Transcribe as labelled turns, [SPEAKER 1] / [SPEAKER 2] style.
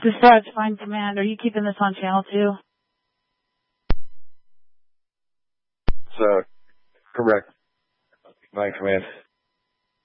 [SPEAKER 1] Dispatch, Fine Command. Are you keeping this on channel 2?
[SPEAKER 2] So, correct. Fine Command.